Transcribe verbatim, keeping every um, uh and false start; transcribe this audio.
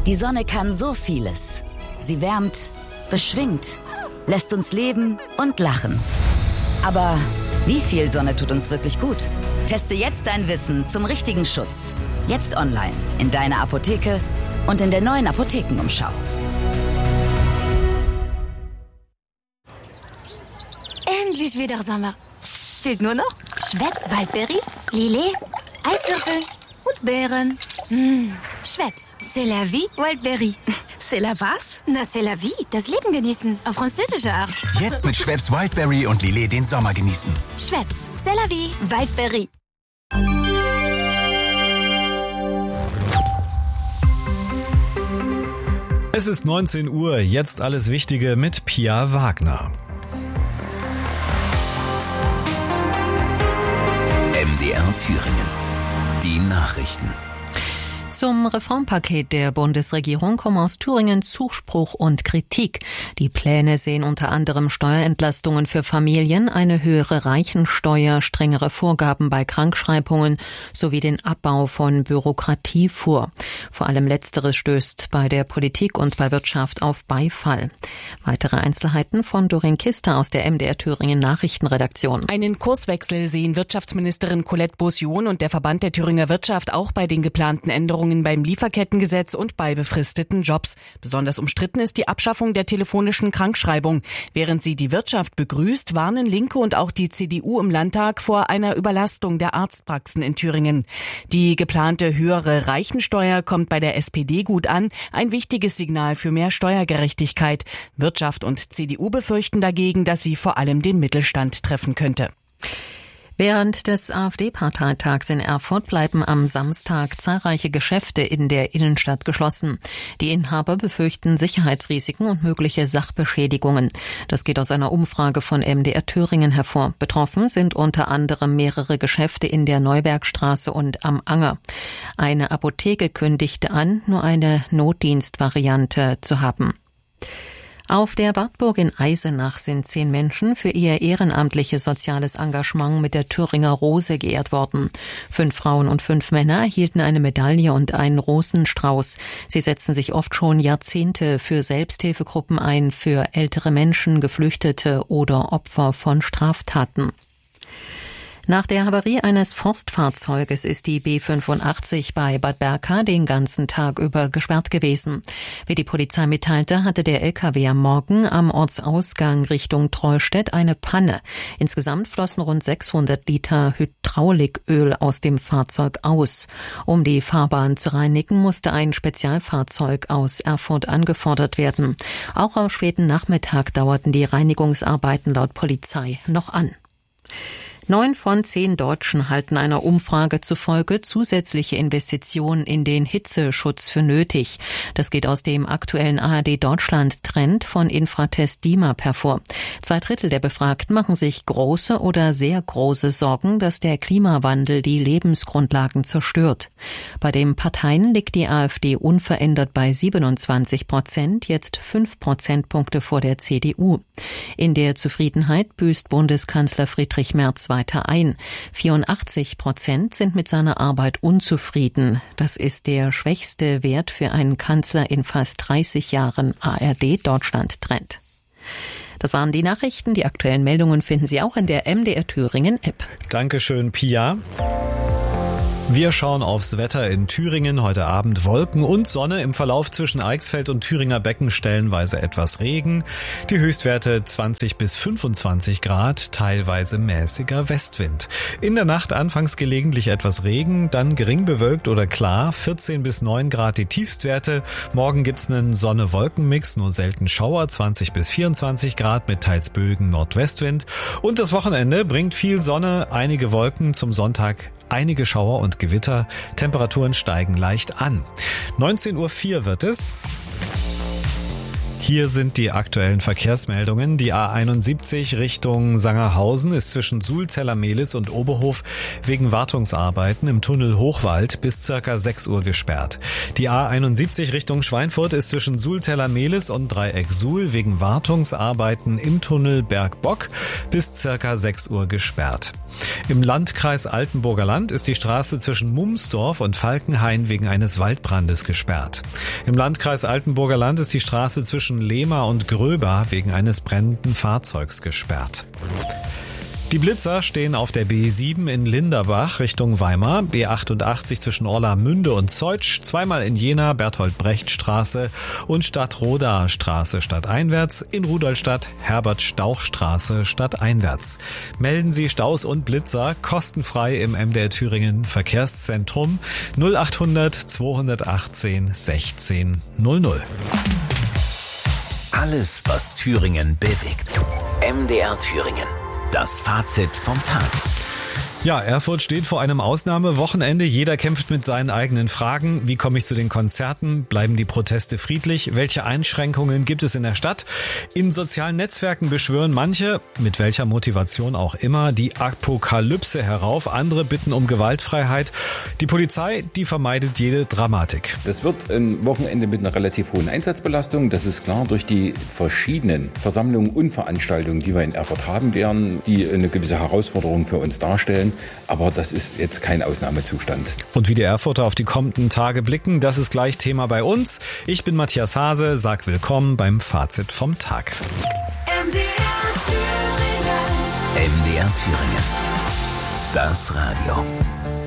Die Sonne kann so vieles. Sie wärmt, beschwingt, lässt uns leben und lachen. Aber wie viel Sonne tut uns wirklich gut? Teste jetzt dein Wissen zum richtigen Schutz. Jetzt online, in deiner Apotheke und in der neuen Apothekenumschau. Endlich wieder Sommer. Fehlt nur noch Schweppes Waldbeere, Lillet, Eiswürfel und Beeren. Mmh. Schweppes, c'est la vie, Wildberry. C'est la was? Na, c'est la vie, das Leben genießen, auf französische Art. Jetzt mit Schweppes Wildberry und Lillet den Sommer genießen. Schweppes, c'est la vie, Wildberry. Es ist neunzehn Uhr, jetzt alles Wichtige mit Pia Wagner. M D R Thüringen. Die Nachrichten. Zum Reformpaket der Bundesregierung kommen aus Thüringen Zuspruch und Kritik. Die Pläne sehen unter anderem Steuerentlastungen für Familien, eine höhere Reichensteuer, strengere Vorgaben bei Krankschreibungen sowie den Abbau von Bürokratie vor. Vor allem Letzteres stößt bei der Politik und bei Wirtschaft auf Beifall. Weitere Einzelheiten von Doreen Kister aus der M D R Thüringen Nachrichtenredaktion. Einen Kurswechsel sehen Wirtschaftsministerin Colette Beausion und der Verband der Thüringer Wirtschaft auch bei den geplanten Änderungen beim Lieferkettengesetz und bei befristeten Jobs. Besonders umstritten ist die Abschaffung der telefonischen Krankschreibung. Während sie die Wirtschaft begrüßt, warnen Linke und auch die C D U im Landtag vor einer Überlastung der Arztpraxen in Thüringen. Die geplante höhere Reichensteuer kommt bei der S P D gut an, ein wichtiges Signal für mehr Steuergerechtigkeit. Wirtschaft und C D U befürchten dagegen, dass sie vor allem den Mittelstand treffen könnte. Während des AfD-Parteitags in Erfurt bleiben am Samstag zahlreiche Geschäfte in der Innenstadt geschlossen. Die Inhaber befürchten Sicherheitsrisiken und mögliche Sachbeschädigungen. Das geht aus einer Umfrage von M D R Thüringen hervor. Betroffen sind unter anderem mehrere Geschäfte in der Neubergstraße und am Anger. Eine Apotheke kündigte an, nur eine Notdienstvariante zu haben. Auf der Wartburg in Eisenach sind zehn Menschen für ihr ehrenamtliches soziales Engagement mit der Thüringer Rose geehrt worden. Fünf Frauen und fünf Männer erhielten eine Medaille und einen Rosenstrauß. Sie setzen sich oft schon Jahrzehnte für Selbsthilfegruppen ein, für ältere Menschen, Geflüchtete oder Opfer von Straftaten. Nach der Havarie eines Forstfahrzeuges ist die B fünfundachtzig bei Bad Berka den ganzen Tag über gesperrt gewesen. Wie die Polizei mitteilte, hatte der L K W am Morgen am Ortsausgang Richtung Treustedt eine Panne. Insgesamt flossen rund sechshundert Liter Hydrauliköl aus dem Fahrzeug aus. Um die Fahrbahn zu reinigen, musste ein Spezialfahrzeug aus Erfurt angefordert werden. Auch am späten Nachmittag dauerten die Reinigungsarbeiten laut Polizei noch an. Neun von zehn Deutschen halten einer Umfrage zufolge zusätzliche Investitionen in den Hitzeschutz für nötig. Das geht aus dem aktuellen A R D-Deutschland-Trend von Infratest D I M A P hervor. Zwei Drittel der Befragten machen sich große oder sehr große Sorgen, dass der Klimawandel die Lebensgrundlagen zerstört. Bei den Parteien liegt die AfD unverändert bei siebenundzwanzig Prozent, jetzt fünf Prozentpunkte vor der C D U. In der Zufriedenheit büßt Bundeskanzler Friedrich Merz weiter ein. vierundachtzig Prozent sind mit seiner Arbeit unzufrieden. Das ist der schwächste Wert für einen Kanzler in fast dreißig Jahren A R D-Deutschland-Trend. Das waren die Nachrichten. Die aktuellen Meldungen finden Sie auch in der M D R Thüringen App. Dankeschön, Pia. Wir schauen aufs Wetter in Thüringen. Heute Abend Wolken und Sonne. Im Verlauf zwischen Eichsfeld und Thüringer Becken stellenweise etwas Regen. Die Höchstwerte zwanzig bis fünfundzwanzig Grad, teilweise mäßiger Westwind. In der Nacht anfangs gelegentlich etwas Regen, dann gering bewölkt oder klar, vierzehn bis neun Grad die Tiefstwerte. Morgen gibt's einen Sonne-Wolken-Mix, nur selten Schauer, zwanzig bis vierundzwanzig Grad mit teils Bögen Nordwestwind. Und das Wochenende bringt viel Sonne, einige Wolken, zum Sonntag einige Schauer und Gewitter. Temperaturen steigen leicht an. neunzehn Uhr vier wird es. Hier sind die aktuellen Verkehrsmeldungen. Die A einundsiebzig Richtung Sangerhausen ist zwischen Sulzeller-Mehlis und Oberhof wegen Wartungsarbeiten im Tunnel Hochwald bis circa sechs Uhr gesperrt. Die A einundsiebzig Richtung Schweinfurt ist zwischen Sulzeller-Mehlis und Dreieck Suhl wegen Wartungsarbeiten im Tunnel Bergbock bis circa sechs Uhr gesperrt. Im Landkreis Altenburger Land ist die Straße zwischen Mumsdorf und Falkenhain wegen eines Waldbrandes gesperrt. Im Landkreis Altenburger Land ist die Straße zwischen Lehmar und Gröber wegen eines brennenden Fahrzeugs gesperrt. Die Blitzer stehen auf der B sieben in Linderbach Richtung Weimar, B achtundachtzig zwischen Orlamünde und Zeutsch, zweimal in Jena Bertolt-Brecht-Straße und Stadtroda-Straße stadteinwärts, in Rudolstadt Herbert-Stauch-Straße stadteinwärts. Melden Sie Staus und Blitzer kostenfrei im M D R Thüringen Verkehrszentrum null achthundert zweihundertachtzehn sechzehn null null. Alles, was Thüringen bewegt. M D R Thüringen. Das Fazit vom Tag. Ja, Erfurt steht vor einem Ausnahmewochenende. Jeder kämpft mit seinen eigenen Fragen. Wie komme ich zu den Konzerten? Bleiben die Proteste friedlich? Welche Einschränkungen gibt es in der Stadt? In sozialen Netzwerken beschwören manche, mit welcher Motivation auch immer, die Apokalypse herauf. Andere bitten um Gewaltfreiheit. Die Polizei, die vermeidet jede Dramatik. Das wird ein Wochenende mit einer relativ hohen Einsatzbelastung. Das ist klar durch die verschiedenen Versammlungen und Veranstaltungen, die wir in Erfurt haben werden, die eine gewisse Herausforderung für uns darstellen. Aber das ist jetzt kein Ausnahmezustand. Und wie die Erfurter auf die kommenden Tage blicken, das ist gleich Thema bei uns. Ich bin Matthias Hase, sag willkommen beim Fazit vom Tag. M D R Thüringen. M D R Thüringen. Das Radio.